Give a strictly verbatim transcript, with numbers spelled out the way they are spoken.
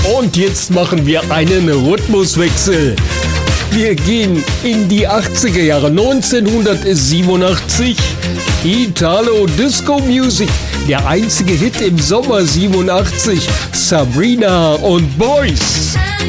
Und jetzt machen wir einen Rhythmuswechsel. Wir gehen in die achtziger Jahre, neunzehnhundertsiebenundachtzig. Italo Disco Music, der einzige Hit im Sommer siebenundachtzig. Sabrina und Boys.